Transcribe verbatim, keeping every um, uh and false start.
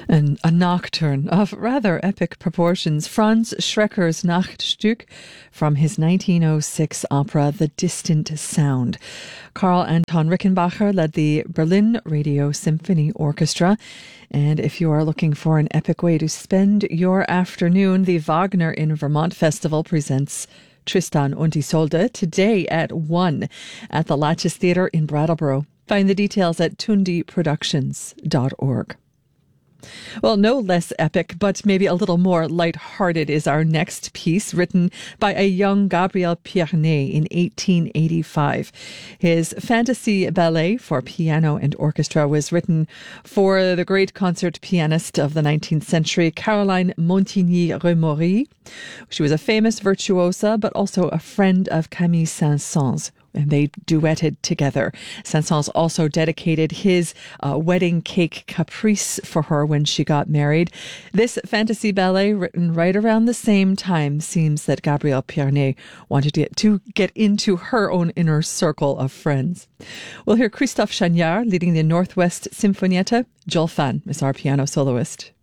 And a nocturne of rather epic proportions, Franz Schrecker's Nachtstück from his nineteen oh six opera The Distant Sound. Karl Anton Rickenbacher led the Berlin Radio Symphony Orchestra. And if you are looking for an epic way to spend your afternoon, the Wagner in Vermont Festival presents Tristan und Isolde today at one at the Latches Theatre in Brattleboro. Find the details at tundi productions dot org. Well, no less epic, but maybe a little more light-hearted is our next piece, written by a young Gabriel Pierné in eighteen eighty-five. His fantasy ballet for piano and orchestra was written for the great concert pianist of the nineteenth century, Caroline Montigny-Remory. She was a famous virtuosa, but also a friend of Camille Saint-Saëns, and they duetted together. Saint-Saëns also dedicated his uh, wedding cake caprice for her when she got married. This fantasy ballet, written right around the same time, seems that Gabrielle Pierné wanted to get, to get into her own inner circle of friends. We'll hear Christophe Chagnard leading the Northwest Sinfonietta. Joel Fan is our piano soloist.